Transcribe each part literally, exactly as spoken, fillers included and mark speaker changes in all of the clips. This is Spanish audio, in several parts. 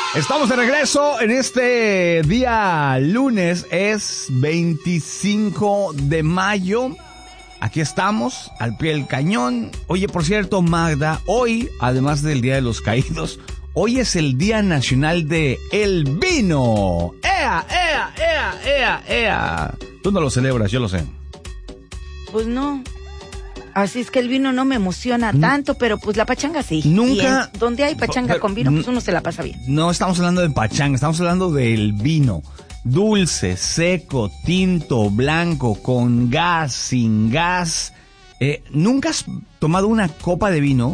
Speaker 1: Estamos de regreso en este día lunes, es veinticinco de mayo. Aquí estamos, al pie del cañón. Oye, por cierto, Magda, hoy, además del Día de los Caídos, hoy es el Día Nacional de el Vino. ¡Ea, ea, ea, ea, ea! Tú no lo celebras, yo lo sé.
Speaker 2: Pues no. Así es que el vino no me emociona tanto, pero pues la pachanga sí.
Speaker 1: Nunca.
Speaker 2: Y en donde hay pachanga pero, con vino, pues uno se la pasa bien.
Speaker 1: No estamos hablando de pachanga, estamos hablando del vino. Dulce, seco, tinto, blanco, con gas, sin gas. Eh, ¿Nunca has tomado una copa de vino?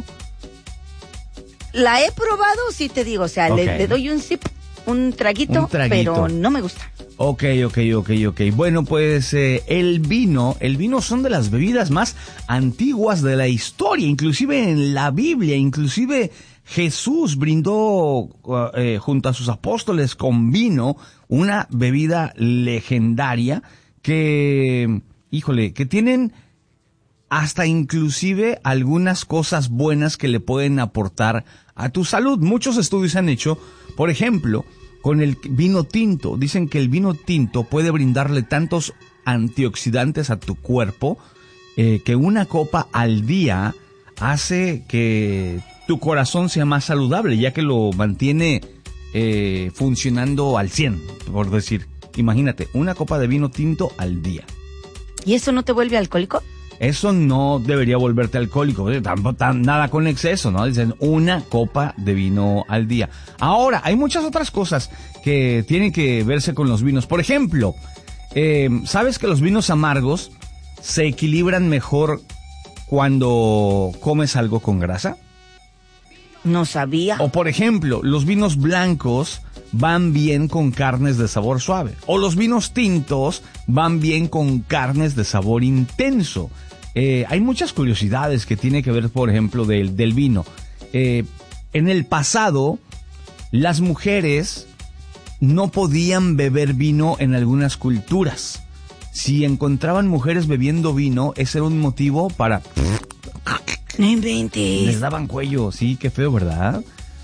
Speaker 2: La he probado, sí te digo, o sea,
Speaker 1: okay.
Speaker 2: le, le doy un sip, un traguito, un traguito, pero no me gusta.
Speaker 1: Ok, ok, ok, ok. Bueno, pues eh, el vino, el vino son de las bebidas más antiguas de la historia, inclusive en la Biblia, inclusive Jesús brindó eh, junto a sus apóstoles con vino, una bebida legendaria que, híjole, que tienen hasta inclusive algunas cosas buenas que le pueden aportar a tu salud. Muchos estudios han hecho, por ejemplo, con el vino tinto. Dicen que el vino tinto puede brindarle tantos antioxidantes a tu cuerpo eh, que una copa al día hace que tu corazón sea más saludable, ya que lo mantiene eh, funcionando al cien, por decir. Imagínate, una copa de vino tinto al día.
Speaker 2: ¿Y eso no te vuelve alcohólico?
Speaker 1: Eso no debería volverte alcohólico, tampoco nada con exceso, ¿no? Dicen una copa de vino al día. Ahora, hay muchas otras cosas que tienen que verse con los vinos. Por ejemplo, eh, ¿sabes que los vinos amargos se equilibran mejor cuando comes algo con grasa?
Speaker 2: No sabía.
Speaker 1: O por ejemplo, los vinos blancos van bien con carnes de sabor suave. O los vinos tintos van bien con carnes de sabor intenso. Eh, hay muchas curiosidades que tiene que ver, por ejemplo, del, del vino. Eh, en el pasado, las mujeres no podían beber vino en algunas culturas. Si encontraban mujeres bebiendo vino, ese era un motivo para...
Speaker 2: No inventes.
Speaker 1: Les daban cuello, sí, qué feo, ¿verdad?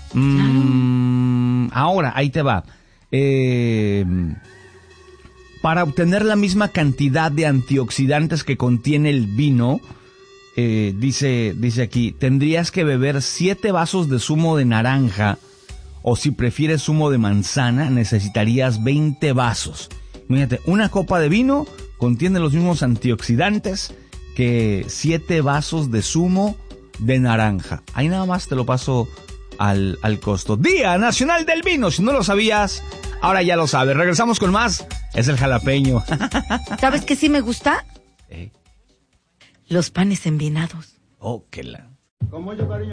Speaker 1: Mm, ahora, ahí te va. Eh... Para obtener la misma cantidad de antioxidantes que contiene el vino, eh, dice, dice aquí, tendrías que beber siete vasos de zumo de naranja, o si prefieres zumo de manzana, necesitarías veinte vasos. Imagínate, una copa de vino contiene los mismos antioxidantes que siete vasos de zumo de naranja. Ahí nada más te lo paso al, al costo. Día Nacional del Vino, si no lo sabías, ahora ya lo sabes. Regresamos con más. Es el jalapeño.
Speaker 2: ¿Sabes qué sí me gusta?
Speaker 1: ¿Eh?
Speaker 2: Los panes envinados.
Speaker 1: Oh, qué la...
Speaker 3: Con mucho cariño.